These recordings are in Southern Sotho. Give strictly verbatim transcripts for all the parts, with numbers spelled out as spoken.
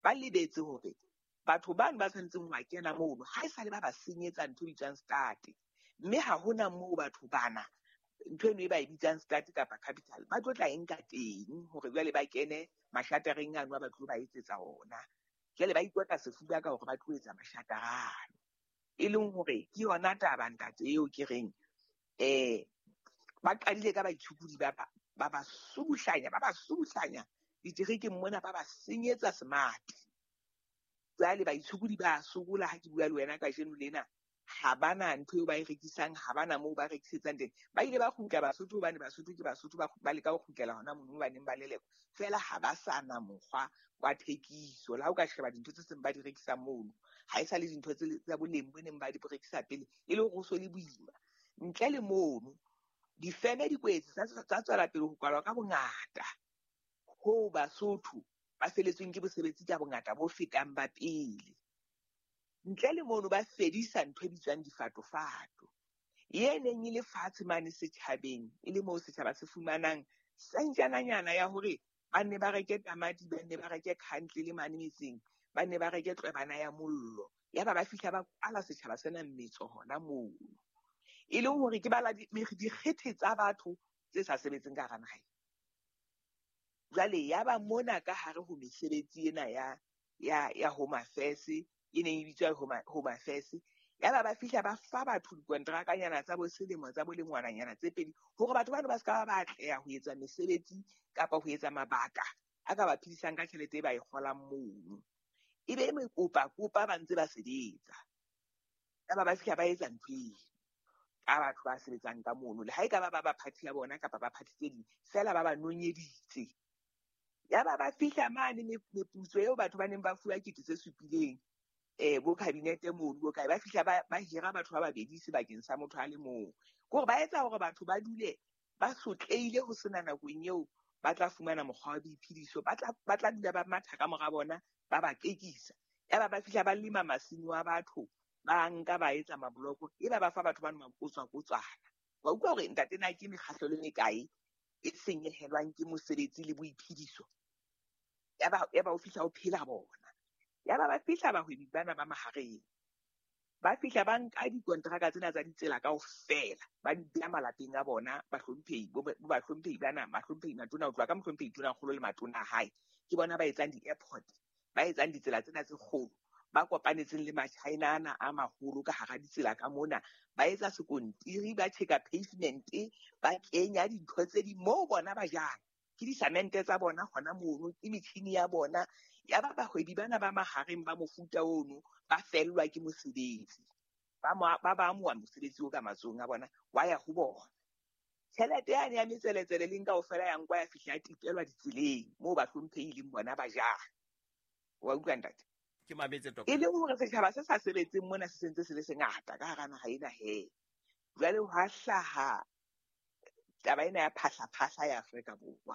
ba lebetse hore batho bana ba tshwanetseng wa kena mono ha e sa le ba ba senyetsa ntho di tsang start, mme ha hona moo batho bana ntho eno e ba e bitsang start kapa capital ba tlo tla e nka teng hore jwale ba kene mashatareng ano ba tlo ba etsetsa ona. Jwale ba ikotla sefuba ka hore ba tlo etsa mashatarano, e leng hore ke yona taba ntate eo ke reng eh ba qadile ka baitshupudi ba ba ba ba subuhlanya ba ba subuhlanya diterekeng mona ba ba senyetsa smart. Jwale baitshupudi ba sokola ha ke bua le wena ka jeno lena, ha bana ntho eo ba e rekisang, ha bana moo ba rekisetsang teng. Ba ile ba kgutla Basotho hobane Basotho ke Basotho ba ba leka ho kgutlela hona mono ba neng ba lelekwa fela, ha ba sana mokgwa wa thekiso. La ha o ka sheba dintho tse seng ba di rekisang mono, ha e sa le dintho tsa boleng bo neng ba di rekisa pele e le hore o so le boima. Ntle le mono difeme di kwetse tsa tswela pele ho kwalwa ka bongata ho Basotho ba feletsweng ke bosebetsi ka bongata bo fetang ba pele. Ntle le mono ba fedisa ntho e bitswang difatofato, e neng e le fatshe mane setjhabeng, e le moo setjhaba se fumanang sentjananyana ya hore ba ne ba reke tamati, ba ne ba reke kantle le mane metseng, ba ne ba reke tlwebana ya mollo, ya ba ba fihla ba kwala setjhaba sena metso hona moo, e leng hore ke bala dikgethe tsa batho tse sa sebetseng ka hara naha. Jwale ya ba mona ka hare ho mesebetsi ena ya ya ya Home Affairs e neng e bitswa Home Affairs, ya ba ba fihla ba fa batho dikontrakanyana tsa bo selemo tsa bo lengwananyana tse pedi hore batho bana ba ska ba batleha ho etsa mesebetsi kapa ho etsa mabaka a ka ba phedisang ka tjhelete e ba e kgolang mono. E be me kopa kopa ba ntse ba sebetsa, ya ba ba fihla ba etsa ntho e ka batho ba sebetsang ka mono, le ha e ka ba ba ba party ya bona kapa ba party tse ding fela ba ba nonyeditse. Ya ba ba fihla mane meputso eo batho ba neng ba fuwa kete tse supileng eh bo cabinet mono bo kae, ba fihla ba ba hira batho ba babedi sebakeng sa motho a le mong, gore ba etsa hore batho ba dule ba sotleile ho sena nakong eo ba tla fumana mokgwa wa boiphediso, ba tla ba tla dula ba matha ka mora bona ba ba kekisa. Ya ba ba fihla ba lema masimo a batho, ba nka ba etsa mabloko, e ba ba fa batho ba makotswa kotswana. Wa utlwa hore ntate na ke mekgahlo le mekae e senyehelwang ke mosebetsi le boiphediso. Ya ba ya ba o fihla o phela bona, ya ba ba fihla bahwebi bana ba mahareng, ba fihla ba nka dikontraka tsena tsa ditsela kaofela ba di beha malapeng a bona. Bahlomphehi bo bahlomphehi bana, mahlomphehi matona ho tloha ka mohlomphehi tona kgolo le matona a hae, ke bona ba etsang di-airport, ba etsang ditsela tsena tse kgolo, ba kopanetseng le ma-China ana a maholo ka hara ditsela ka mona, ba etsa sekontiri, ba tjheka pavement, ba kenya dintho tse di moo bona ba jang ke disamente tsa bona hona mono, ke metjhini ya bona. Ya ba bahwebi bana ba mahareng ba mofuta ono ba fellwa ke mosebetsi, ba ba ba amoha mosebetsi o ka matsohong a bona wa ya ho bona. Tjhelete yane ya metseletsele leng kaofela ya nkwa ya fihla ya tipelwa ditseleng moo bahlompheileng bona ba jang. Wa utlwa ntate? Ke mametse toka. E le hore setjhaba se sa sebetseng mona se sentse se le sengata ka hara naha ena he. Jwale ho hlaha taba ena ya phahla-phahla ya Afrika Borwa,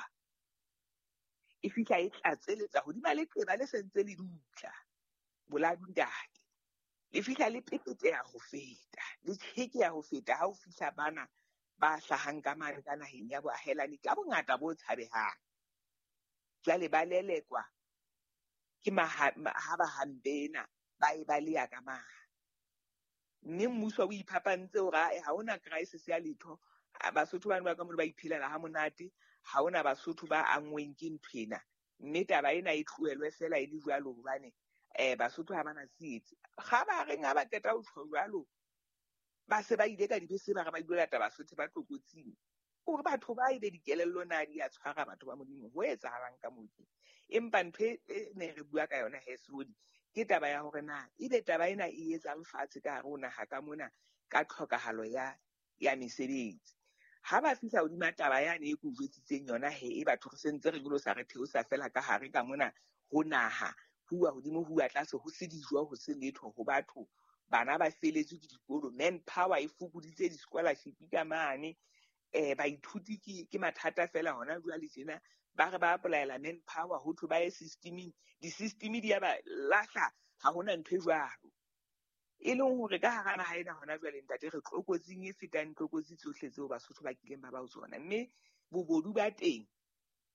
e fihla e tlatseletsa hodima leqeba le sentse le dutla boladung ntate, le fihla le pepeteha ho feta, le tjhekeha ho feta ha o fihla bana ba hlahang ka mane ka naheng ya boahelani ka bongata bo tshabehang. Jwale ba lelekwa ke ha ba hambena ba e baleya ka mane, mme mmuso o iphapantse hore ha hona crisis ya letho. Basotho bana ba ka mono ba iphelela ha monate, ha hona Basotho ba angweng ke nthwena, mme taba ena e tlohelwe fela e le jwalo hobane eh Basotho ha bana tsietsi. Ga ba reng ha ba qeta ho tjho jwalo, ba se ba ile ka dibese ba re ba ilo lata Basotho ba tlokotsing, hore batho ba ebe dikelello na di a tshwara batho ba Modimo ho etsahalang ka moo. Empa ntho e ne re bua ka yona Hesodi ke taba ya hore na ebe taba ena e etsang fatshe ka hare ho naha ka mona ka tlhokahalo ya ya mesebetsi. Ha ba fihla hodima taba yane e kujwetsitseng yona he, e batho re sentse re golo sa re theosa fela ka hare ka mona ho naha, hua hodimo hua tlase, ho se dijo ho se letho ho batho, bana ba feletswe ke dikolo, manpower e fokoditse di-scholarship ka mane. Eh baithuti ke ke mathata fela hona jwale tjena, ba re ba apply-ela manpower ho thwe ba ye systeming, di-system di ya ba lahla, ha hona ntho e jwalo. E leng hore ka hara naha ena hona jwale ntate re tlokotsing e fetang tlokotsi tsohle tseo Basotho ba kileng ba ba ho tsona, mme bobodu ba teng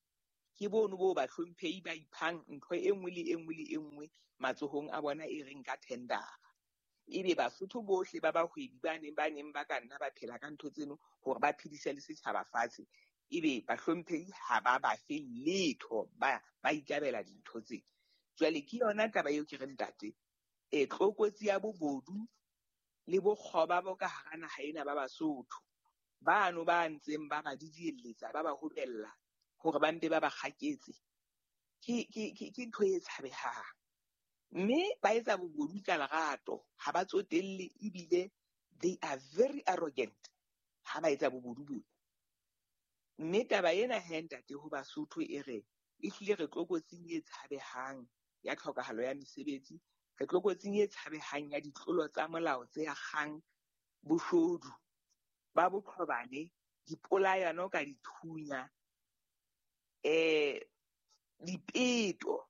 ke bono bo ba hlomphehi ba iphang ntho e nngwe le e nngwe le e nngwe matsohong a bona e reng ka tendera. Ebe Basotho bohle ba bahwebi ba neng ba neng ba ka nna ba phela ka ntho tseno hore ba phedise le setjhaba fatshe, ebe bahlomphehi ha ba ba fe letho, ba ba ikabela dintho tsena. Jwale ke yona taba eo ke reng ntate, e tlokotsi ya bobodu le bokgoba bo ka hara naha ena ba Basotho, bano ba ntseng ba ba didielletsa ba ba hobella hore ba mpe ba ba kgaketse, ke ke ke ntho e tshabehang. Mme ba etsa bobodu ka lerato, ha ba tsotelle, ebile they are very arrogant ha ba etsa bobodu bona. Mme taba ena he ntate ho Basotho e re ehlile re tlokotsing e tshabehang ya tlhokahalo ya mesebetsi, re tlokotsing e tshabehang ya ditlolo tsa molao tse akgang boshodu ba boqhobane, dipolayano ka dithunya, eh dipeto,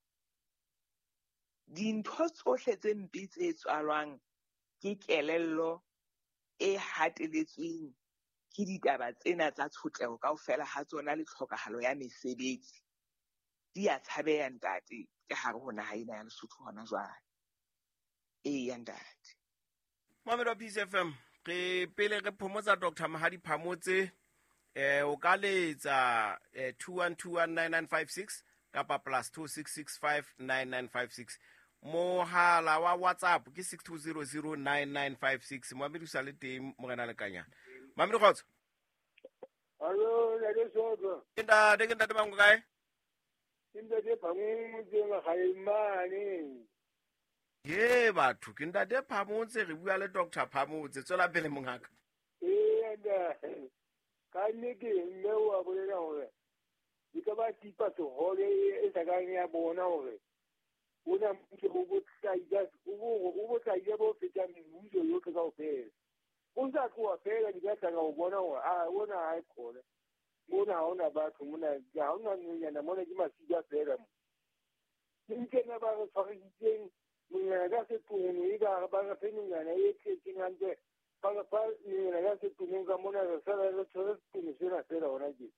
dintho tsohle tse mpe tse tswalwang ke kelello e hateletsweng ke ditaba tsena tsa tshotleho kaofela ha tsona le tlhokahalo ya mesebetsi. Di a tshabeha ntate ke hare ho naha ena ya Lesotho hona jwale. Eya ntate. Mamelwa Peace F M, re pele re phomotsa Doctor Mahadi Phamotse, eh o ka letsa eh, two one two one nine nine five six kapa plus two six six five nine nine five six. Mohala wa WhatsApp ke six two zero zero nine nine five six. Mohamedi sa le teng Morena Lekanyana. Mohamedi khotso. Hello, le le sodo. Inda de ke ntate bango kae? Inde de Phamotse nga Kgaimane. Ye batho ke ntate Phamotse, re bua le Doctor Phamotse. Tswela pele mongaka. Eh nda. Ka nnete mme wa bolela hore di ka ba tipa sehole e sa kang ya bona hore una motho o botlaila o o botlaila bo feta mmuso yotlhe kaofela. O sa tloha fela di ka tla go bona hore a ona ha e khole mona ha ona batho mona ga ona nyenyana mona ke masika fela mo ke nna ba re tshwaretseng nyenyana ka setone e ka ba re fe nyenyana e tletseng hantle ba re fa nyenyana ka setone ka mona re sa re tshwere setone sena fela hona ke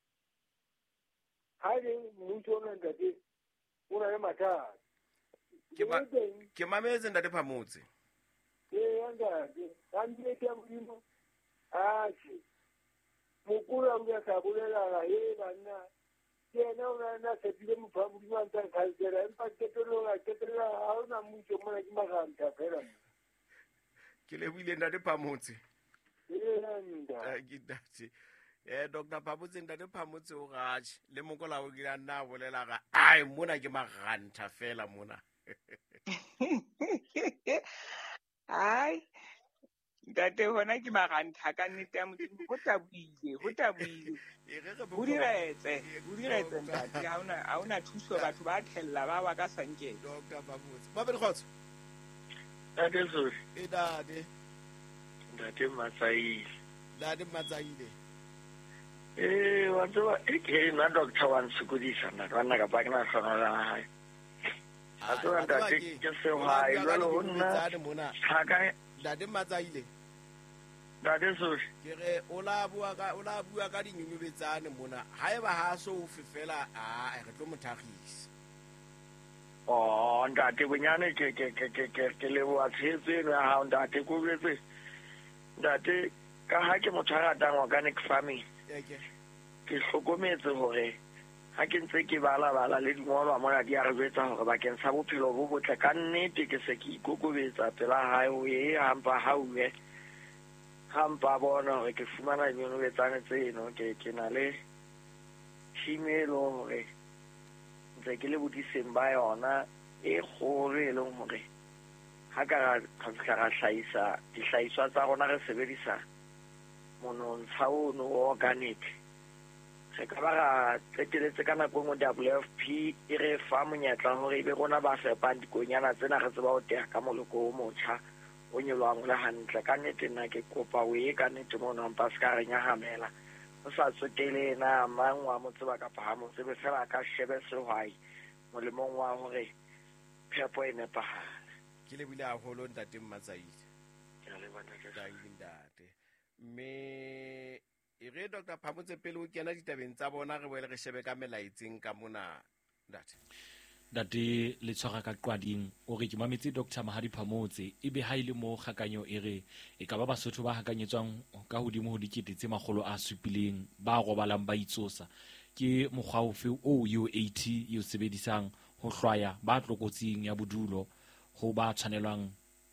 ha le mmuso ona ntate o na le mathata. Ke mametse ntate Phamotse. Eh yanga ke ke mo a chi mokura o ya sa bolela ga e bana ke na ona na se dile mo phamodi mo ntse ka tsela empa ke tlo ga ke tla ha ona mmuso mo ke maganta fela. Ke le buile ntate Phamotse. Eh nda ke dati eh Doctor Phamotse ntate Phamotse o gachi le mokola o gila nna bolela ga ai mona ke maganta fela mona. Ai ntate hona ke maganta ka nnete ya modimo, ho tabuile ho tabuile ho diretse ho diretse ntate ha ona ha ona thuso batho ba thella ba wa ka sankeng. Doctor Phamotse ba be khotso ntate so e dade ntate Matsaile dade Matsaile eh wa tswa e ke na doctor wa ntsukudisa nna rana ka ba ke na hlonola hae a tswa ntate ke se wa e lo honna haka dade Matsaile dade so ke re o la bua ka o la bua ka dinyunyubetsane mona haeba ha so o fefela a re tlo mothagisa. Oh ntate bonyane ke ke ke ke ke ke le wa tshetse na ha ntate ko betse ntate ka ha ke motho a ratang organic farming ke hlokometse hore ha ke ntse ke bala bala le dingolwa mona di a re betsa hore bakeng sa bophelo bo botle ka nnete ke se ke ikokobetsa pela hae o ye hampa hauwe hampa bona hore ke fumana dino betsane tseno ke ke na le chimelo hore ntse ke le bodiseng ba yona e kgolo e leng hore ha ka ra hlaisa dihlahiswa tsa rona re sebedisa monontsha ono organic re ka ba ra tleteletse ka nako ngwe W F P e re fa monyetla hore ebe rona ba fepang dikonyana tsena re tseba ho teha ka moloko o motjha o nyolwang le hantle. Ka nnete nna ke kopa o ye ka nnete mona mpa se ka re nyahamela o sa tsotele na mang wa mo tseba kapa ha mo tsebe fela ka shebe sehwai molemong wa hore phepo e nepahale. Ke le bile haholo ntate Matsaile. Ke le bana ke ntate mme e re Doctor Phamotse pele o kena ditabeng tsa bona re boele re shebe ka melaetseng ka mona ntate date le tshwara ka qwading o re ke mametse Doctor Mahadi Phamotse e be ha ile mo kgakanyo e re e ka ba Basotho ba hakanyetswang ka hodimo ho dikete tse makgolo a supileng ba robalang ba itsosa ke mokgwa ofe o U eighty yo sebedisang ho hlwaya ba tlokotsing ya bodulo ho ba tshwanelwang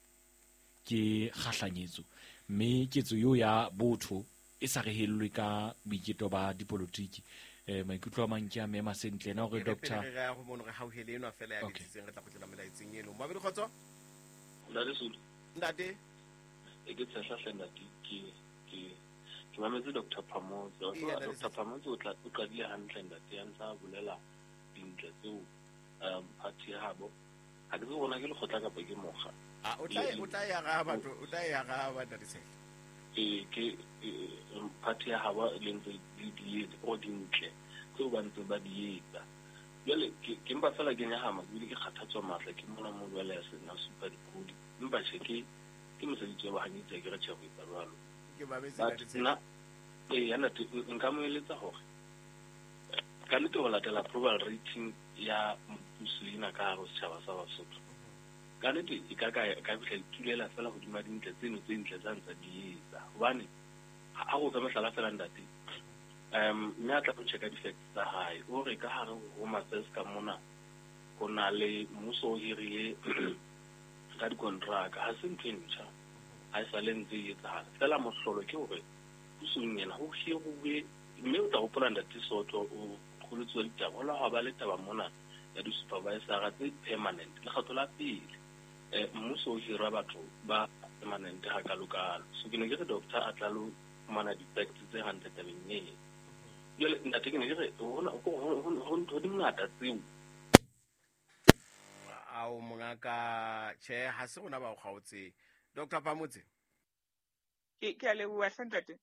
ke kgahlanyetso mme ketso yo ya botho e sa re helwe ka boiketo ba dipolotiki eh maikutlo a mang ke a mema sentle na gore Doctor re ga go bona re hauhele eno fela ya ditseng re tla go tlela melaetseng eno ba be khotso nna le sulu ntate e ke tshahla hlenda ke ke ke mametse Doctor Phamotse Doctor Phamotse o tla o qadile hantle ntate ya ntsa bolela dintle tseo um party habo ha ke bona ke le khotla ka ba ke moga a o tla o tla ya ga batho o tla ya ga ba ntate se e ke party ya haba le ntse di di o dintle tseo ba ntse ba di etsa jale ke mpa fela ke nya hama ke ke kgathatswa matla ke mona mo jale ya sena super dikodi mpa sheke ke moseditse ba hanitse ke re tshego itsa jalo ke ba bese ntate na e yana nka mo eletsa hore ka nete go latela approval rating ya mpusulina ka go tshaba sa Basotho ka nete e ka ka ka fihla itulela fela go dima dintle tseno tse ntle tsa ntsa di etsa bane ha go tsama sala fela ndate um mme a tla go checka di-facts tsa hae o re ka hare ho matses ka mona go na le mmuso o hirile ka dikontraka ha se ntho e ntjha ha e sa le ntse e etsahala fela mohlolo ke hore pusong yena ho hiruwe mme o tla gopola ndate Sotho o kgoletswe ditaba ho la ha ba le taba mona ya di-supervisor tse permanent le kgatho la pele eh mmuso o hira batho ba permanent ha kalokalo so ke ne ke re doctor a tla lo mana di-facts tse hantle tabeng ena jale ntate ke ne ke re hona ho ntho di ngata tseo a o mongaka che ha se gona ba go gautse Doctor Phamotse ke ke a leboha ntate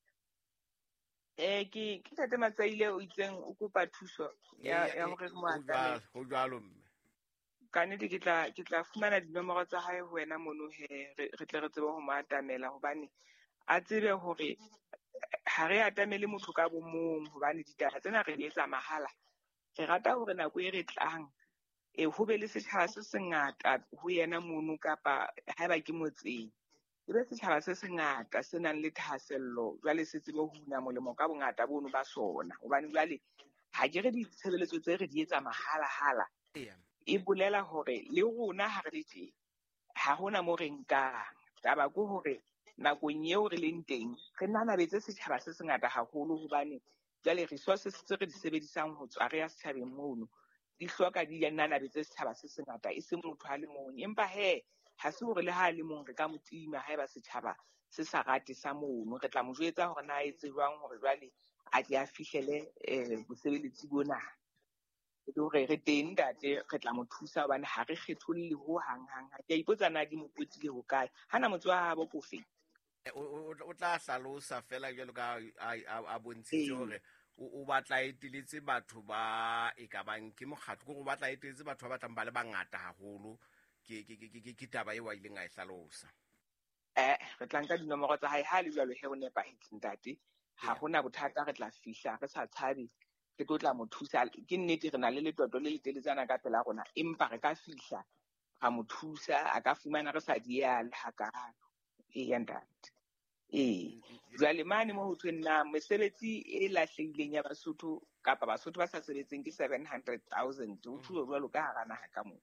eh ke ke tate Matsaile o itseng o kopa thuso ya ya hore mo atame go jalo mme ka nnete ke tla ke tla fumana dinomoro tsa hae ho wena mono he re tle re tsebe ho mo atamela hobane a tsebe hore ha re atamele motho ka bo mong hobane ditaba tsena re di etsa mahala re rata hore nako e re tlang e ho be le setjhaba se sengata ho yena mono kapa haeba ke motseng e be setjhaba se sengata se nang le thahasello jwale se tsebe ho una molemo ka bongata bono ba sona hobane jwale ha ke re ditshebeletso tse re di etsa mahala hala e bolela hore le rona ha re di tse ha hona mo re nkang taba go hore nakong eo re leng teng re nanabetse setjhaba se sengata haholo hobane jwale resources tse re di sebedisang ho tswa re ya setjhabeng mono di hloka di nanabetse setjhaba se sengata e se motho a le mong empa he ha se hore le ha le mong re ka motima haeba setjhaba se sa rate sa mono re tla mo jwetsa hore na etse jwang hore jwale a ke a fihlele eh bosebeletsi bona e le hore re teng ntate re tla mo thusa hobane ha re kgetholle ho hang hang ha ke ipotsa na di mo potile ho kae hana motho wa habo ko fe o tla hlalosa fela jalo ka a bontshitse hore o batla etiletse batho ba e ka bang ke mokgatlo go batla etiletse batho ba batlang ba le bangata haholo ke ke ke ke taba e wa ileng a e hlalosa eh re tla nka dinomoro tsa hae ha le jalo he o nepahetse ntate ha hona bothata re tla fihla re sa tshabe ke tlo tla mo thusa ke nnete re na le letoto le leteletsana ka pela rona empa re ka fihla ga mo thusa a ka fumana re sa diya le hakalo e ya ntate eh jwale mane mo ho tswenna mesebetsi e lahlehileng ya Basotho kapa Basotho ba sa sebetseng ke seven hundred thousand o thuso jwalo ka hara naha ka moo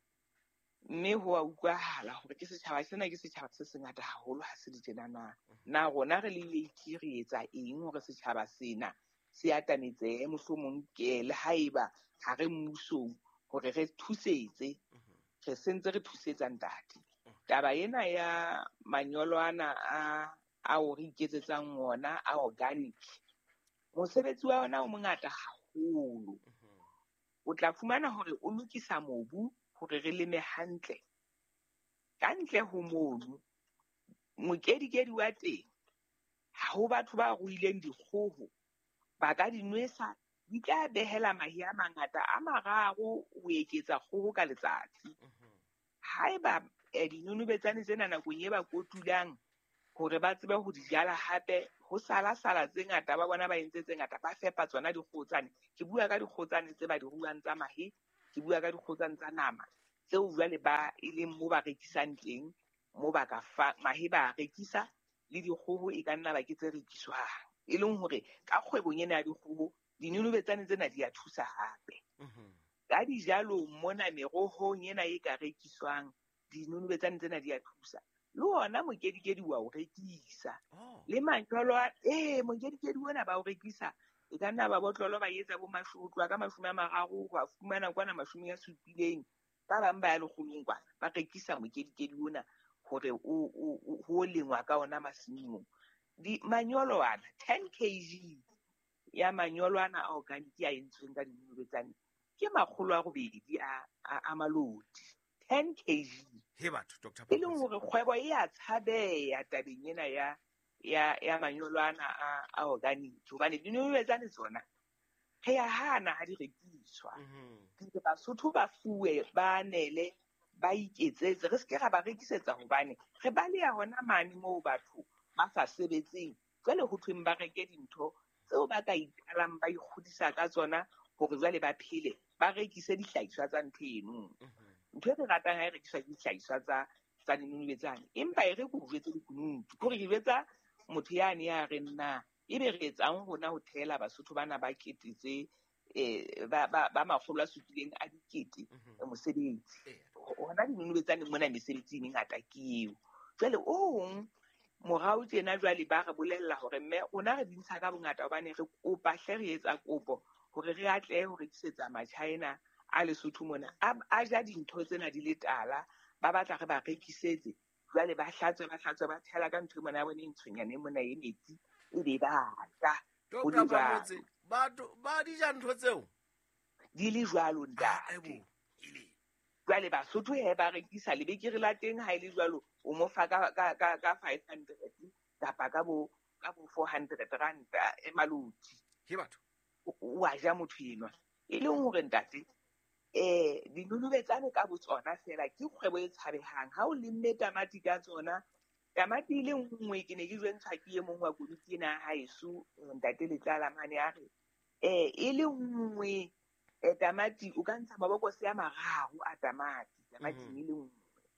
mme ho a utlwahala hore ke setjhaba sena ke setjhaba se sengata haholo ha se ditena na na rona re le leiti re etsa eng hore setjhaba sena se atametse mohlomong ke le haeba ha re mmuso hore re thusetse re sentse re thusetsa ntate taba ena ya manyolo ana a a o re iketsetsang ona a organic mosebetsi wa ona o mongata haholo o tla fumana hore o lokisa mobu hore re leme hantle ka ntle ho mobu mokedikedi wa teng ha ho batho ba ruileng dikgoho ba ka di nwesa di tla behela mahi a mangata a mararo ho eketsa kgoho ka letsatsi haeba dinunubetsane tsena nakong e ba kotulang hore ba tsebe ho di jala hape ho sala sala tse ngata ba bona ba entse tse ngata ba fepa tsona dikgotsane. Ke bua ka dikgotsane tse ba di ruang tsa mahe, ke bua ka dikgotsane tsa nama tseo jwale ba e leng mo ba rekisang teng, mo ba ka fa mahe ba rekisa le dikgoho e ka nna ba ke tse rekiswang, e leng hore ka kgwebong ena ya dikgoho dinunubetsane tsena di a thusa hape. Ka dijalo mona merohong ena e ka rekiswang dinunubetsane tsena di a thusa. Le ona mokedikedi wa o rekisa le manyolo a eh mokedikedi ona ba o rekisa e ka nna ba botlolo ba etsa bo mashotwa ka mashome a mararo wa fumana kwana mashome a supileng ba bang ba ya lekgolong kwa ba rekisa mokedikedi ona hore o ho lengwa ka ona masimong. Di manyolo ana ten kilograms ya manyolo ana a organic ya entsweng ka dinunubetsane ke makgolo a robedi a a malodi ten kilograms. He batho Doctor E leng hore kgwebo e a tshabeya tabeng ena ya ya ya manyolo ana a a organic hobane dinunubetsane tsona re ya hana ha di rekiswa. Ke Basotho ba fuwe ba nele ba iketsetse re seke ra ba rekisetsa hobane re ba le ya hona mane moo batho ba sa sebetseng jwale ho thweng ba reke dintho tseo ba ka italang ba ikgodisa ka tsona hore jwale ba phele ba rekise dihlahiswa tsa ntho eno. Ntho e re ratang ha e rekiswa ke dihlahiswa tsa tsa dinunubetsane empa e re ko jwetse dikunutu kore ke jwetsa motho yane ya re nna ebe re etsang hona ho thela Basotho bana ba ketetse eh ba ba ba makgolo a supileng a dikete mosebetsi hona dinunubetsane mona mesebetsi e ngata ke eo. Jwale o morao tjena jwale ba re bolella hore mme ona re dintsha ka bongata hobane re kopa hle re etsa kopo hore re atle ho rekisetsa ma-China a Lesotho mona a ja dintho tsena di le tala ba batla re ba rekisetse jwale ba hlatswe ba hlatswe ba thela ka ntho mona ya bone ntshwenyane mona e metsi e be ba ta ho di ba batho ba di ja ntho tseo di le jwalo ntate. Jwale Basotho he ba rekisa lebekere la teng ha ile jwalo o mo fa ka ka ka five hundred kapa ka bo ka bo four hundred ranta e malodi ke batho wa ja motho enwa e leng hore ntate eh dinunubetsane ka botsona fela ke kgwebo e tshabehang ha o lemme tamati ka tsona. Tamati ile nngwe ke ne ke jwentshwa ke e mong wa kunuti ena ha esu ntate le tlala mane a re eh ile nngwe e tamati o ka ntsha mabokose ya mararo a tamati tamati ile nngwe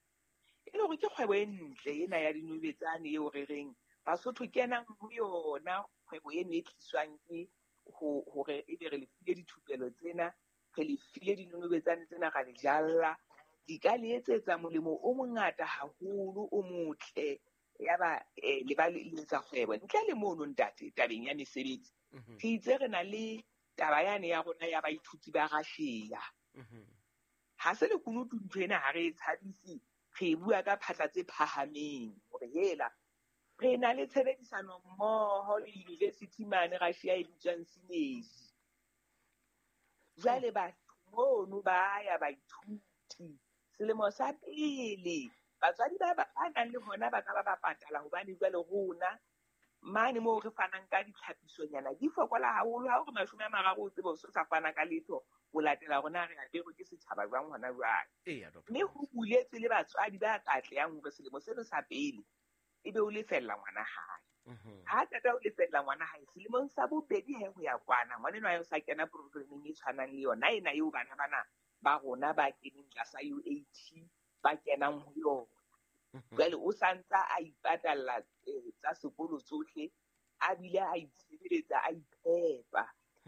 e le hore ke kgwebo e ntle ena ya dinunubetsane eo re reng Basotho kenang ho yona kgwebo eno e tliswang ke hore e be re le file dithupelo tsena re le file dinunubetsane tsena ra le jalla di ka le etsetsa molemo o mongata haholo o motle ya ba le ba le etsa kgwebo ntle le mono ntate tabeng ya mesebetsi ke itse re na le taba yane ya rona ya baithuti ba Russia ha se le kunutu ntho ena ha re e tshabisi re bua ka phatla tse phahameng hore hela re na le tshebedisano mmoho le university mane Russia e bitswang Sineji. Jwale batho mono ba ya baithuti selemo sa pele batswadi ba ba nang le hona ba ka ba ba patala hobane jwale rona mane mo re fanang ka ditlhapisonyana di fokola haholo ha hore mashome a mararo o tsebe o sa fana ka letho o latela rona re apere ke setjhaba jwang hona jwale mme ho buletse le batswadi ba katlehang hore selemo se re sa pele ebe o lefella ngwana hae ha tata o lefella ngwana hae selemong sa bobedi he ho ya kwana ngwana no ya o sa kena programming e tshwanang le yona ena eo bana bana ba rona ba keneng tlasa U eighty ba kenang ho yona. Jwale o santsa a ipatalla tsa sekolo tsohle a bile a itshebeletsa a iphepa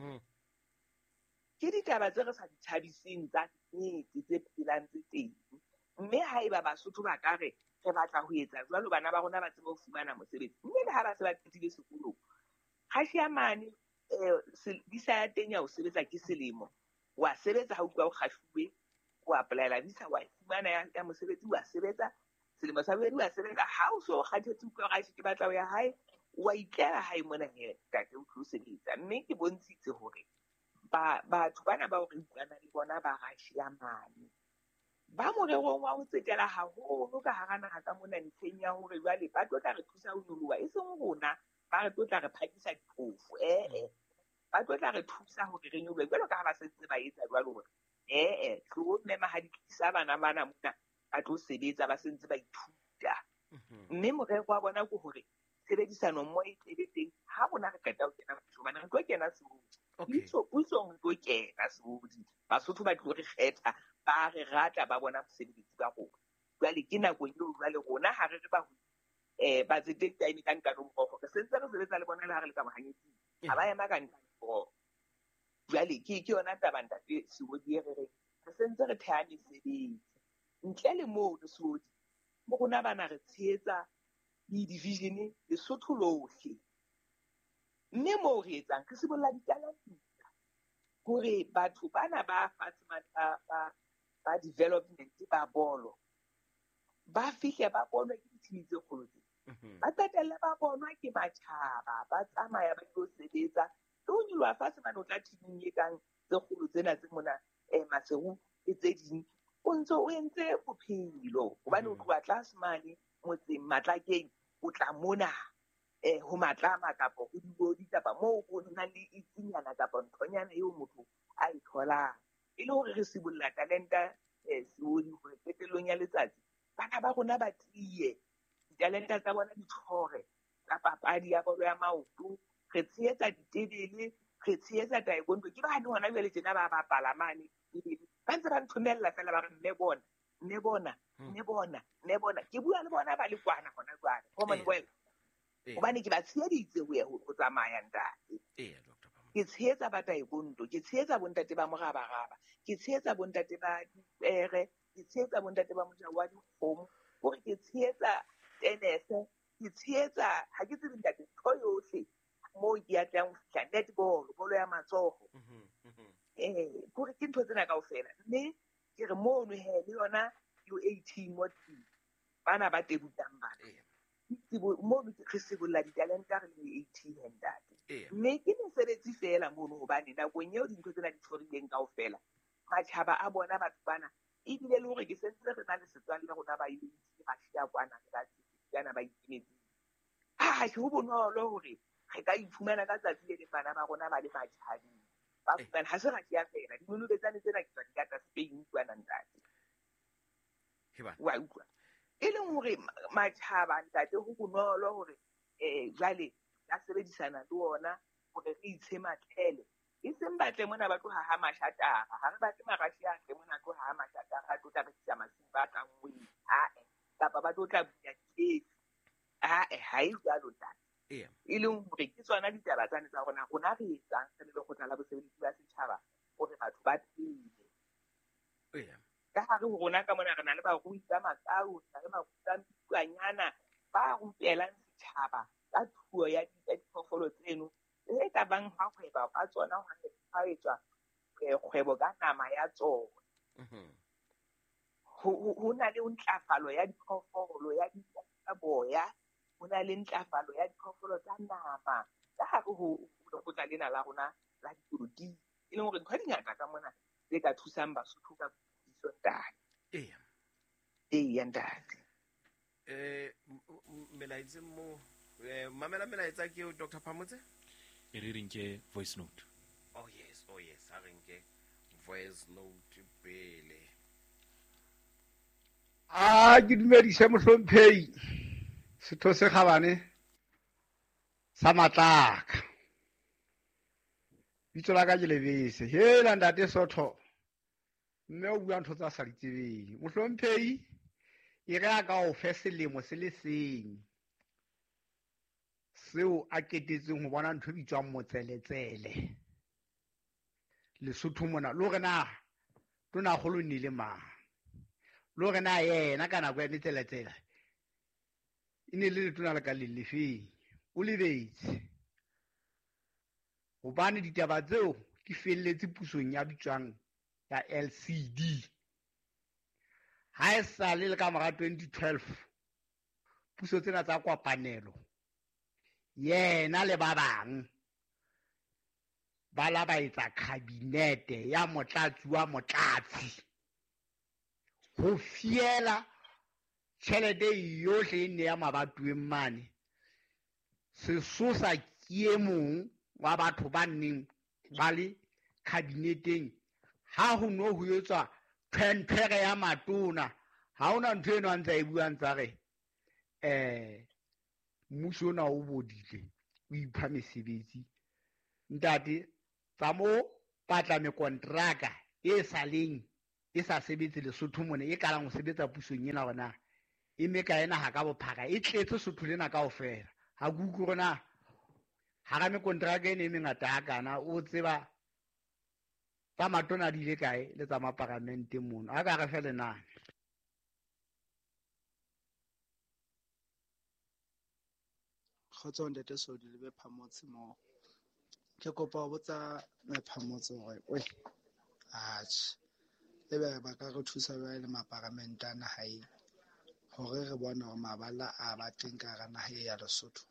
ke ditaba tse re sa di thabising tsa nnete tse phelang tse teng mme haeba Basotho ba ka re re batla ho etsa jwalo bana ba rona ba tsebe ho fumana mosebetsi mme le ha ba se ba qetile sekolong Russia mane visa ya teng ya o sebetsa ke selemo wa sebetsa ha utlwa o kgahluwe o applyela visa wa fumana ya mosebetsi wa sebetsa selemo sa bobedi wa sebetsa ha o so kgathetse utlwa ga ke batla ho ya hae wa itlela hae mona he tate o tlo sebetsa mme ke bontshitse hore ba batho bana ba hore utlwana le bona ba Russia mane ba morerong wa ho tsetela haholo ka hara naha ka mona ntlheng ya hore jwale ba tlo tla re thusa ho nyoloha e seng rona ba re tlo tla re phakisa diphofu eh eh ba tlo tla re thusa hore re nyolohe jwalo ka ha ba sentse ba etsa jwalo hore eh eh tlo mme ma ha di tlisa bana bana mona ba tlo sebetsa ba sentse ba ithuta mme morero wa bona ke hore tshebedisano mmoho e tle teng ha rona re qeta ho kena hobane re tlo kena sebodi puso puso re tlo kena sebodi Basotho ba tlo re kgetha ba re rata ba bona mosebetsi ba rona jwale ke nako eo jwale rona ha re re ba eh ba tse time ka nka morogo re sentse re sebetsa le bona le ha re le ka mohanyetsi ha ba ema ka nka morogo jwale ke ke yona tabanta e sebodi re re re sentse re theha mesebetsi ntle le moo re sebodi mo rona bana re tsheetsa di-division Lesotho lohle mme moo re etsang re sebolla ditalentita hore batho bana ba fatshe ba ba development ba bolo ba fihle ba bonwe ke ditshimi tse kgolo tse ba qetelle ba bonwa ke matjhaba ba tsamaya ba tlo sebetsa le ho nyoloha fatshe mane o tla thiming e kang tse kgolo tsena tse mona um Maseru le tse ding o ntse o entse bophelo hobane o tloha tlase mane motseng Matlakeng o tla mona um ho Matlama kapa ho Dibodi kapa moo ho nang le itsinyana kapa nthonyana eo motho a e tholang e le hore re sibolla talenta um Sebodi hore qetellong ya letsatsi bana ba rona ba tiye ditalenta tsa bona di tshore ka papadi ya bolo ya maoto re tsheetsa ditebele re tsheetsa taekwondo ke bane hona jwale tjena ba bapala mane ebile ba ntse ba nthomella fela ba re nne bona nne bona nne bona nne bona ke bua le bona ba le kwana hona jwale common well hobane ke ba tsheheditse ho ya ho tsamaya ntate ke tsheetsa ba taekwondo ke tsheetsa bontate ba morabaraba ke tsheetsa bontate ba dipere ke tsheetsa bontate ba mojao wa dikgomo hore ke tsheetsa tennis ke tsheetsa ha ke tsebe ntate ntho yohle moo ke ya tlang ho fihla netball bolo ya matsoho eh hore ke ntho tsena kaofela mme ke re mono he le yona U eighteen mo bana ba tebutang bana mono ke sebolla ditalenta re le eighteen ntate mme ke mesebetsi fela mono hobane nakong eo dintho tsena di tshwarileng kaofela matjhaba a bona batho bana ebile le hore ke sentse re na le setswalle rona ba unity ba shia kwana le ba tsena ba ikemetse ah ke ho bonolo hore re ka iphumana ka tsatsi le bana ba rona ba le matjhabeng ba tsana ha se ra ke ya fela di molo betsane tsena ke tsa di ka Spain kwana ntate heba wa utlwa e leng hore matjhaba ntate ho bonolo hore eh jwale ya sebedisana le ona hore re itshe matlele e seng batle mona ba tlo ha ha mashatara ha re batle marashi a tle mona tlo ha ha mashatara a tlo tla re tsama simba ka ngwe ha e kapa ba tlo tla buya ke ha e ha e jalo ntate e leng hore ke tsona ditaba tsane tsa rona rona re etsang se le go tla bosebetsi ba setjhaba hore batho ba tsile e ka hare ho rona ka mona re na le ba rui tsa makau re na le makuta mpuanyana ba rupelang setjhaba ka thuo ya diphoofolo tseno e ka bang ha kgweba ka tsona ha etswa kgwebo ka nama ya tsona ho na le ntlafalo ya diphoofolo ya boya ho na le ntlafalo ya diphoofolo tsa nama ka hare ho lekgotla lena la rona la dipolitiki e leng hore ntho di ngata ka mona tse ka thusang Basotho ka puiso ntate ee ee ntate eh melaitse mo mamela melaitsa ke Doctor Phamotse e re reng ke voice note oh yes oh yes a reng ke voice note pele a ke dumedise mohlomphehi setho se kgabane sa Matlaka bitso la ka ke lebese hela ntate Sotho mme o bua ntho tsa sa di tsebeng mohlomphehi e re a ka o fe selemo se le seng seo a ketetseng ho bona ntho bitswang motseletsele Lesotho mona le hore na tona kgolo ni le mang le hore na yena ka nako ya metseletsele e ne le letona le ka le lefeng o lebetse hobane ditaba tseo di felletse pusong ya bitswang ya L C D ha e sa le le ka mora twenty twelve puso tsena tsa kwapanelo yena le ba bang ba la ba etsa kabinete ya motlatsi wa motlatsi ho fiela tjhelete yohle e ne ya mabatoweng mane sesosa ke e mong wa batho ba neng ba le kabineteng ha ho no ho etswa twentere ya matona ha ona ntho eno a ntse e buang tsa re eh mmuso ona o bodile o ipha mesebetsi ntate tsa mo patla mekontraka e saleng e sa sebetse Lesotho mona e kalang ho sebetsa pusong ena rona e me ka ena ha ka bophara e tletse Sotho lena kaofela ha kuku rona ha ga mekontraka ene e mengata ha kana o tseba tsa matona di ile kae le tsa maparamente mono a ka re fe lenane. Kgotso ntate Sodi le be Phamotse mo ke kopa ho botsa me Phamotse hore we atjhe ebe ba ka re thusa ba le maparamente ana hae hore re bone hore mabala a ba teng ka ra naha ya Lesotho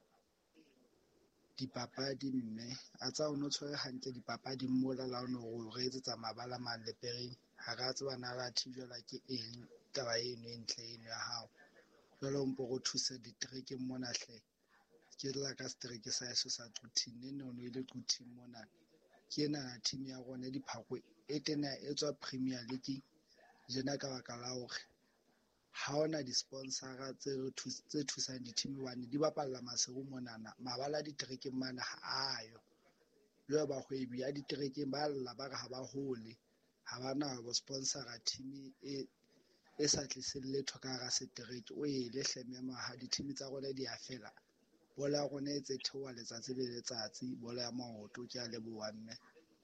dipapadi mme a tsa o no tshwere hantle dipapadi mmola la ono re etsetsa mabala man lepereng ha ra tseba na la thibela ke eng taba eno e ntle eno ya hao jwale o mpo go thusa diterekeng mona hle ke la ka strike sa eso sa Qutin ne no ile Qutin mona ke ena na team ya rona diphako e tena e tswa Premier League jena ka baka la hore ha ona di-sponsora tse re tse thusang di-team one di bapalla maseru monana mabala diterekeng mana ha ayo le ba hwebi ya diterekeng ba lla ba re ha ba hole ha bana bo sponsora team e e sa tliseng letho ka ga setereke o ile hleme ma ha di-team tsa rona di a fela bola ya rona e tse theoha letsatsi le letsatsi bola ya maoto ke a leboha mme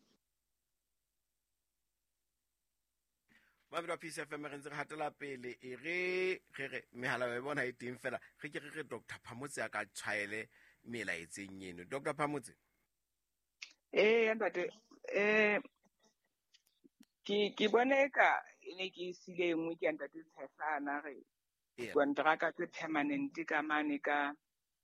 Mabelo P C F M re ntse re hatela pele e re re re mehala ba bona e teng fela re ke re re Doctor Phamotse a ka tshwaele mela etseng eno Doctor Phamotse eh ntate eh ke ke bone ka ene ke sile engwe ke ntate Tshefana re kontraka tse permanent ka mane ka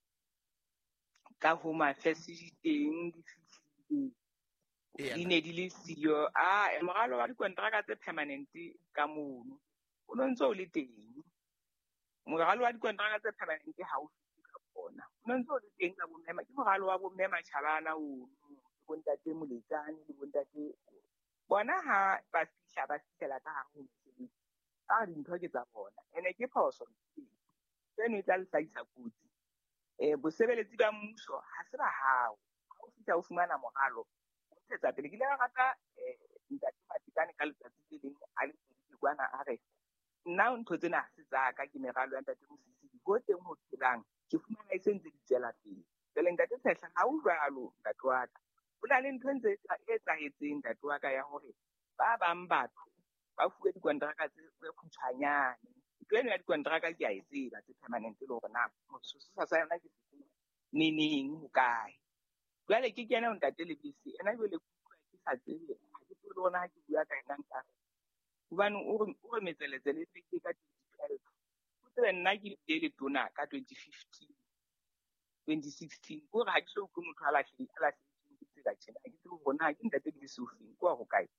ka Home Affairs di teng di fihlile di ne di le siyo a moralo wa dikontraka tse permanent ka mono o no ntse o le teng moralo wa dikontraka tse permanent ha o fihle ka bona o no ntse o le teng ka bommema ke moralo wa bommema Chabana o bontate Moletsane le bontate bona ha ba fihla ba fihlela ka hare ho mosebetsi a dintho ke tsa bona ene ke phoso tseno e tla le hlahisa kotsi eh bosebeletsi ba mmuso ha se ba hao ha o fihla o fumana moralo tsa pele ke le rata eh ntate Matikane ka letsatsi le leng a le kwana a re nna ntho tsena ha se tsa ka ke meralo ya ntate Mosisi go teng ho tshelang ke fumana e sentse di tsela pele le ntate Tshehla ha o jwalo ntate wa ka o na le ntho ntse e etsahetseng ntate wa ka ya hore ba bang batho ba fuwe dikontraka tse khutshwanyane ntweno ya dikontraka ke a e tseba tse permanent le hore na mosusa sa yona ke neneng ho kae jwale ke kena ntate Lebisi ena jwale ke sa tsebe ha ke tsebe lona ha ke bua ka ena nka hobane o re o re metseletsele ke ka twenty twelve o tsebe nna ke le le tona ka twenty fifteen twenty sixteen o re ha ke so ke motho a lahle a lahle ke tsela tjena ke tsebe hore na ke ntate Lebisi o feng kwa ho kae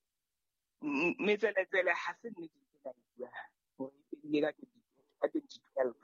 metseletsele ha se nnete tsena e bua hore e ile ka twenty twelve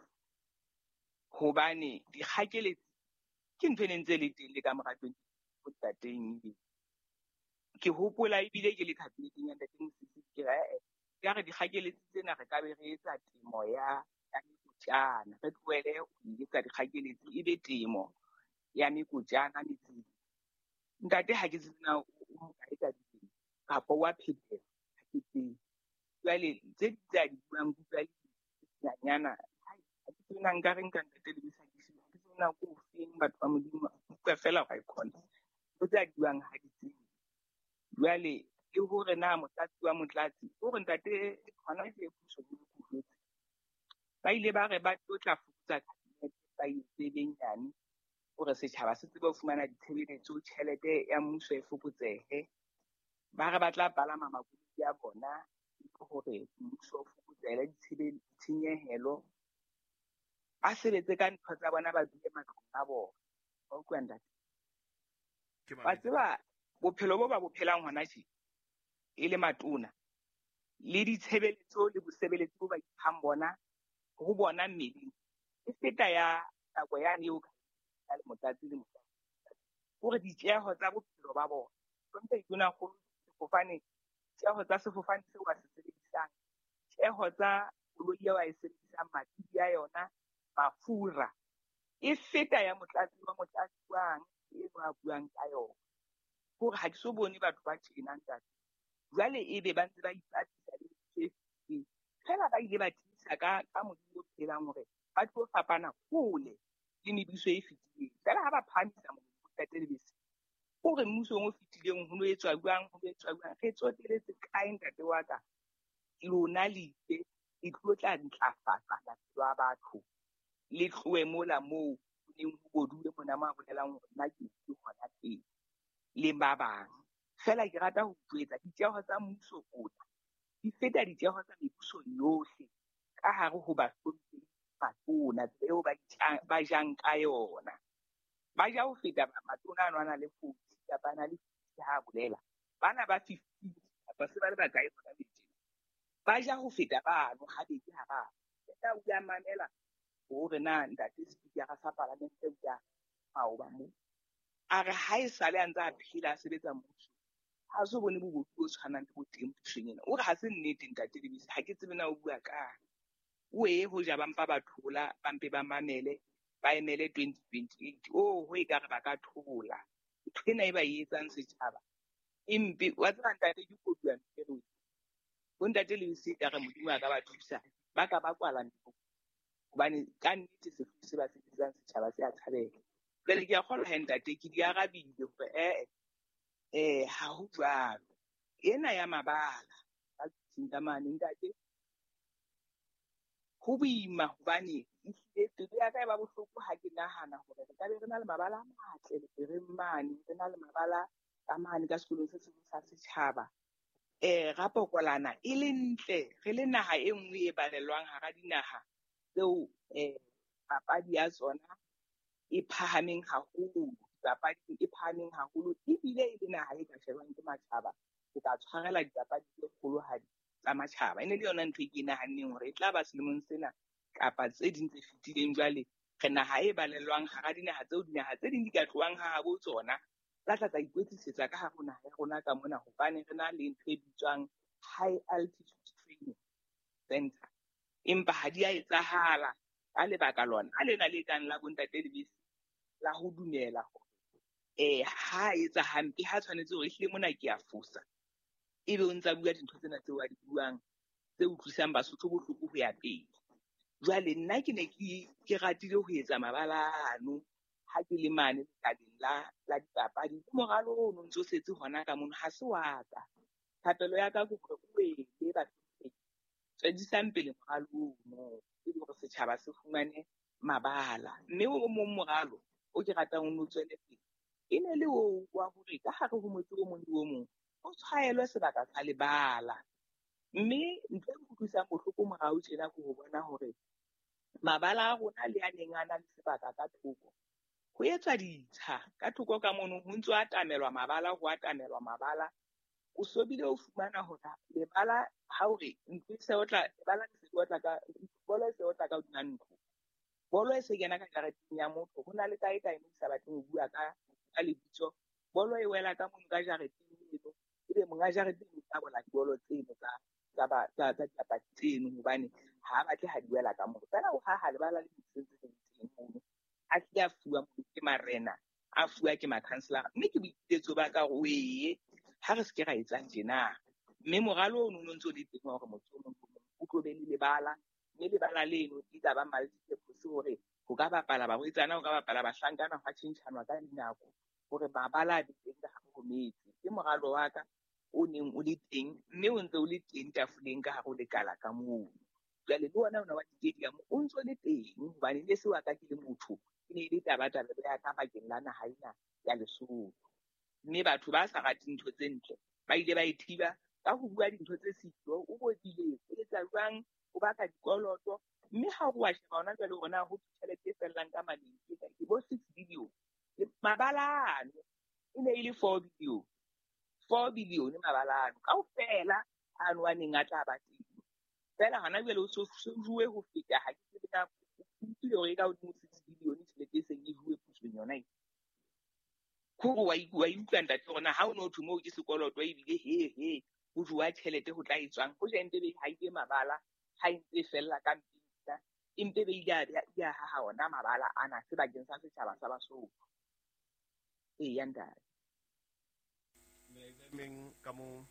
hobane dikgakeletsi ke ntho e ntse le teng le ka mora twenty tateng ile ke hopola ebile ke le kabineteng ya ntate Mosisi ke re ya re dikgakeletsi tsena re ka be re etsa temo ya ya mekotjana re tlohele ho etsa dikgakeletsi e be temo ya mekotjana metseng ntate ha ke tsena o ka etsa diteng kapa wa phethela ha ke tsene jwale tse tsa di buang butswa le nyanyana ha ke tsena nka re nka ntate Lebisa ke seo ke tsena ko feng batho ba modimo ka fela ga ikona o tsa diwang ha di tsene jwale le hore na motlatsi wa motlatsi o re ntate hona ke puso le kutlwetse ba ile ba re ba tla fokotsa cabinet ba itsebenyane hore setjhaba se tsebe ho fumana ditshebeletso tjhelete ya mmuso e fokotsehe ba re ba tla palama makoloi ya bona hore mmuso o fokotsele ditshenyehelo ba sebetse ka ntho tsa bona ba dule matlong a bona ba utlwa ntate ba tseba bophelo bo ba bophelang hona tje e le matona le ditshebeletso le bosebeletsi bo ba iphang bona go bona mmeleng e feta ya nako yane eo ka le motlatsi le motlatsi gore ditjeho tsa bophelo ba bona ntse e tona go sefofane tjeho tsa sefofane se wa se sebedisang tjeho tsa koloi ya wa e sebedisang matidi ya yona mafura e feta ya motlatsi wa motlatsi e ba buang ka yona hore ha ke so bone batho ba tjena ntate jwale ebe ba ntse ba ipatisa le tshefeng fela ba ile ba tlisa ka ka modimo o phelang hore ba tlo fapana hole le mebuso e fetileng fela ha ba phamisa mo tatelebese hore mmuso o fetileng ho no etswa jwang ho etswa jwang re tsoteletse kae ntate wa ka lona lipe e tlo tla ntlafatsa maphelo a batho le tloe mola moo neng ho bodule mona mo a bolelang hore nna ke ke hona teng le ba bang fela ke rata ho jwetsa ditjeho tsa mmuso ona di feta ditjeho tsa mebuso yohle ka hare ho bahlomphehi batona tseo ba ba jang ka yona ba ja ho feta matona ano ana le forty kapa na le fifty ha bolela bana ba fifty kapa se ba le ba kae bona betjena ba ja ho feta bano ha beke ha ba eta o ya mamela hore na ntate speaker sa parlamente o ya ao ba mo a re ha e sale a ntse a phela a sebetsa mmuso ha so bone bobodu bo tshwanang le bo teng pusheng ena o re ha se nnete ntate lebise ha ke tsebe na o bua ka o e ho ja ba mpa ba thola ba mpe ba mamele ba emele twenty twenty-eight oh ho e ka re ba ka thola ntho ena e ba e etsang setjhaba empe wa tseba ntate ke koduwa mpero bo ntate lebise ka re modimo a ka ba thusa ba ka ba kwala ntho hobane ka nnete se se ba se etsang setjhaba se a tshabela jwale ke a kgolwa he ntate ke di arabile hore eh eh ha ho jwalo ena ya mabala ka tsinta mane ntate ho boima hobane ehlile pelo ya ka e ba bohloko ha ke nahana hore re ka be re na le mabala a matle le re mane re na le mabala ka mane ka sekolong se seng sa setjhaba eh rapokolana e le ntle re le naha e nngwe e balelwang hara dinaha tseo eh papadi ya tsona e phahameng haholo papadi e phahameng haholo ebile e le naha e ka shebang ke matjhaba e ka tshwarela dipapadi tse kgolohadi tsa matjhaba ene le yona ntho e ke nahaneng hore e tla ba selemong sena kapa tse ding tse fetileng jwale re naha e balelwang hara dinaha tseo dinaha tse ding di ka tlohang ha habo tsona la tla tla ikwetlisetsa ka hare ho naha ya rona ka mona hobane re na le ntho e bitswang high altitude training center empa ha di a etsahala ka lebaka lona a lena le kang la bontate lebese la ho dumela hore eh ha etsa hampe ha tshwanetse hore ehlile mona ke a fosa ebe o ntsa bua dintho tsena tseo a di buang tse utlwisang Basotho bohloko ho ya pele jwale nna ke ne ke ke ratile ho etsa mabala ano ha ke le mane tabeng la la dipapadi le moralo o no ntse o setse hona ka mono ha se wa ka thapelo ya ka ke hore o ele batho tswedisang pele moralo no e le hore setjhaba se fumane mabala mme o mong moralo o ke ratang o no tswele pele e ne le o wa hore ka hare ho motse o mong le o mong o tshwaelwe sebaka sa lebala mme ntho e utlwisang bohloko morao tjena ke ho bona hore mabala a rona le a neng a na le sebaka ka thoko ho etswa ditsha ka thoko ka mono ho ntso atamelwa mabala ho atamelwa mabala o sobile o fumana hore lebala ha hore ntse se o tla lebala se o tla ka bolo se o tla ka hodima ntlo bolo e se kena ka jareteng ya motho ho na le kae kae mo sa batleng ho bua ka ka lebitso bolo e wela ka mono ka jareteng eno ebe monga jareteng o tla bola dibolo tseno tsa tsa ba tsa dipapadi tseno hobane ha batle ha di wela ka mono fela o ha ha lebala le ditsentse teng mono a se a fuwa mo ke marena a fuwa ke ma-councillor mme ke boitetso ba ka hore oye ha re se ke ra etsang tjena mme moralo o no ntse o le teng hore motho o mong o tlo be le lebala mme lebala leno di tla ba multi-purpose hore ho ka bapala barwetsana ho ka bapala bahlankana hwa tjhentjhanwa ka dinako hore mabala a di teng ka hare ho metse ke moralo wa ka o neng o le teng mme o ntse o le teng tafoleng ka hare ho lekala ka moo jwale le ona ona wa di-stadium o ntse o le teng hobane le se wa ka ke le motho e ne e le tabatabelo ya ka bakeng la naha ena ya Lesotho mme batho ba sa rate ntho tse ntle ba ile ba e thiba ka ho bua dintho tse siko o bodile o etsa jwang o baka dikoloto mme ha o wa sheba hona jwale hore na ho tjhelete e fellang ka mabenke ke bo six billion mabalano e ne e le four billion four billion mabalano kaofela ano a neng a tla ba teng fela hana jwale o so rue ho feta ha ke tsebe na utlwile hore ka hodimo six billion tjhelete e seng e rue pusong yona e kore wa wa utlwa ntate hore na ha o no thwe moo ke sekoloto ebile he he ho jwa tjhelete ho tla etswang ho jente be ha ile mabala ha ntse fella ka mpitsa empe be ile ya ha ona mabala ana se bakeng sa setjhaba sa Basotho. E ya ntate meng ka mo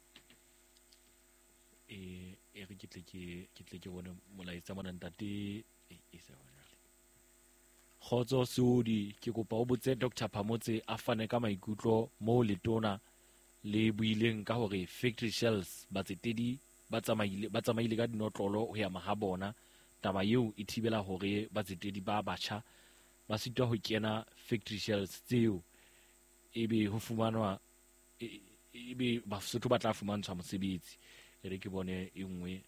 e e re ke tle ke ke tle ke bone molaetsa mona ntate e se bona Khotso Sudi ke kopa o botse Doctor Phamotse a fane ka maikutlo mo letona le buileng ka hore factory shells ba tsetedi ba tsamaile ba tsamaile ka dinotlolo ho ya mahabona taba eo e thibela hore ba tsetedi ba batjha ba sitwa ho kena factory shells tseo ebe ho fumanwa ebe Basotho ba tla fumantshwa mosebetsi ere ke bone e nngwe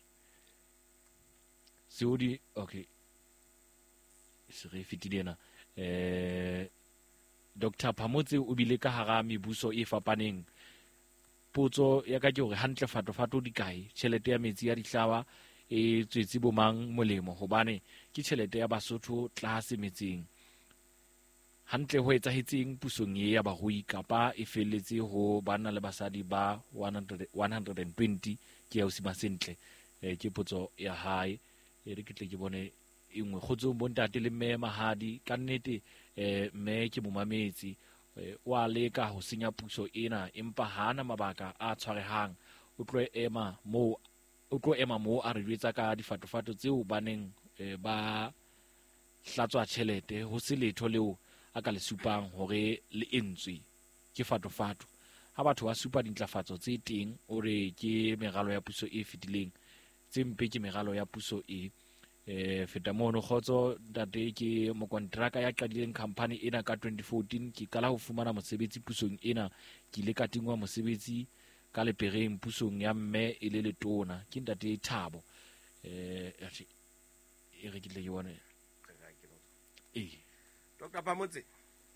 Sudi okay se re fitidena eh Doctor Phamotse o bile ka hara mebuso e fapaneng potso ya ka ke hore hantle fatofato di kae tšhelete ya metsi ya dihlawa e tswetse bomang molemo hobane ke tšhelete ya Basotho tlase metseng hantle ho etsahetseng pusong e ya barui kapa e felletse ho bana le basadi ba one hundred twenty ke ya usima sentle eh, ke potso ya hae e re ke tle ke bone engwe khotso bontate le mme mahadi ka nnete eh mme ke momametsi wa leka ho senya puso ena empa hana mabaka a tshwarehang o tlo ema mo o tlo ema mo a re jwetsa ka difatofato tseo baneng ba hlatswa tšhelete ho se letho leo a ka le supang hore le entswe ke fatofato ha batho ba supa dintlafatso tse teng o re ke meralo ya puso e fetileng tsempe ke meralo ya puso e eh feta mono khotso date ke mo kontraka ya qadileng company ena ka twenty fourteen ke kala ho fumana mosebetsi pusong ena ke ile ka tingwa mosebetsi ka lepereng pusong ya mme e le letona ke ntate Thabo eh e re ke le yone eh Doctor Phamotse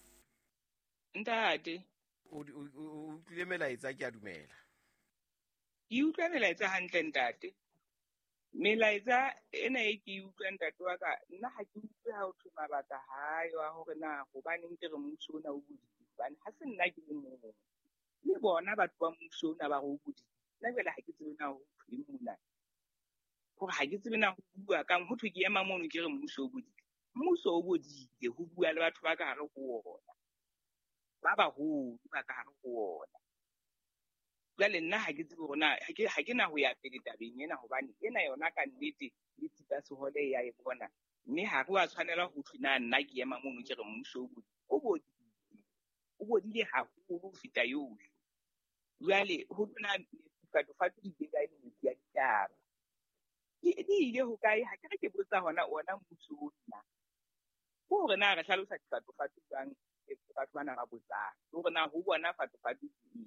ntate o o tlile melaetsa ke a dumela ke utlwa melaetsa hantle ntate melaetsa ena e ke utlwa ntate wa ka nna ha ke utlwe ha o thwe mabaka hayo a hore na hobaneng ke re mmuso ona o bodile hobane ha se nna ke le mong le bona batho ba mmuso ona ba go bodile nna jwale ha ke tsebe na ho thwe mona hore ha ke tsebe na ho bua kang ho thwe ke ema mono ke re mmuso o bodile mmuso o bodile ho bua le batho ba ka hare ho ona ba baholo ba ka hare ho ona jwale nna ha ke tsebe hore na ha ke na ho ya pele tabeng ena hobane ena yona ka nnete le tsipa sehole ya e bona mme ha re wa tshwanela ho thwe na nna ke ema mono ke re mmuso o bodile o bodile haholo ho feta yohle jwale ho tona difatofato di ile ka e metsi ya ditaba di ile ho kae ha ke re ke botsa hona ona mmuso ona ho hore na re hlalosa difatofato jwang batho bana ba botsang hore na ho bona fatofato ke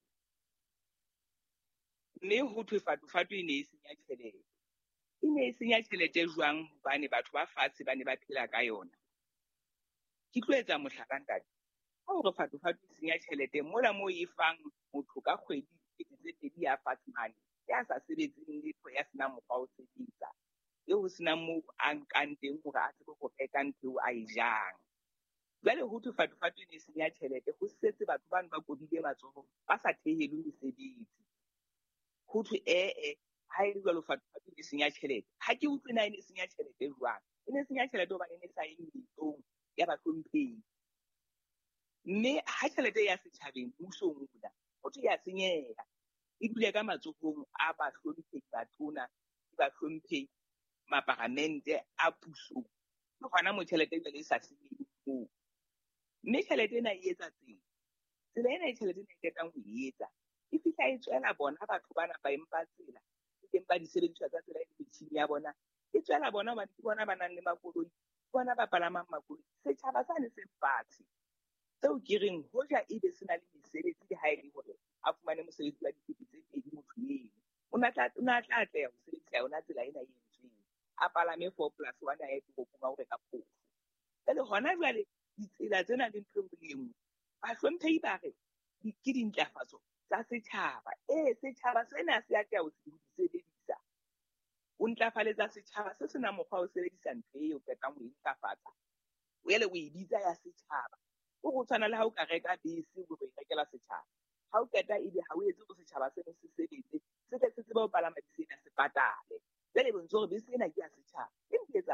mme ho thwe fatofato e ne e senya tjhelete e ne e senya tjhelete jwang hobane batho ba fatshe ba ne ba phela ka yona ke tlo etsa mohlala ntate ha hore fatofato e senya tjhelete mola mo e fang motho ka kgwedi tse pedi ya fatshe mane ya sa sebetseng letho ya sena mokgwa o sebetsa e ho sena moo a nkang teng hore a tsebe go reka ntho a e jang jwale ho thwe fatofato e ne e senya tjhelete ho setse batho bano ba kobile matsoho ba sa thehelwe mesebetsi ho thwe ee ha e le jwalo fatofato e senya tjhelete ha ke utlwe na e ne senya tjhelete jwang e ne senya tjhelete hobane e ne sa ye meetlong ya bahlomphehi mme ha tjhelete ya setjhabeng mmusong ona ho thwe ya senyeha e dule ka matsohong a bahlomphehi batona le bahlomphehi maparamente a puso le gona mo tjhelete jwale e sa senyehe moo mme tjhelete ena e etsa tsela tsela ena e tjhelete ena e ketang ho e etsa e fihla e tswela bona batho bana ba empa tsela e teng ba disebediswa tsa tsela e le metjhini ya bona e tswela bona hobane ke bona ba nang le makoloi bona ba palamang makoloi setjhaba sane se fatshe tseo ke reng hoja e be se na le mesebetsi le ha e le hore a fumane mosebetsi wa dikete tse pedi motho eno o na tla atleha ho sebedisa yona tsela ena e entsweng a palame four plus one a ye toropong a ho reka phofo jwale hona jwale ditsela tsena le ntho e nngwe bahlomphehi ba re ke dintlafatso tsa setjhaba ee setjhaba sena se atleha ho sebedisa o ntlafaletsa setjhaba se sena mokgwa o sebedisa ntho eo qetang ho e ntlafatsa jwale o e bitsa ya setjhaba o go tshwana le ha o ka reka bese o e rekela setjhaba ha o qeta ebe ha o etse go setjhaba seno se sebetse se tle se tsebe ho palama bese ena se patale jwale bontse hore bese ena ke ya setjhaba empa etsahala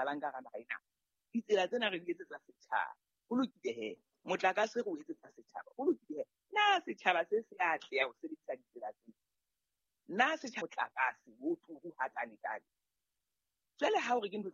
etsahalang ka hara naha ena. Ditsela tsena re di etsetsa setjhaba. Ho lokile he. Motlakase re o etsetsa setjhaba. Ho lokile he. Na setjhaba se se a atleha ho sebedisa ditsela tsena. Na setjhaba motlakase o turu hakane kane. Jwale ha o re ke ntho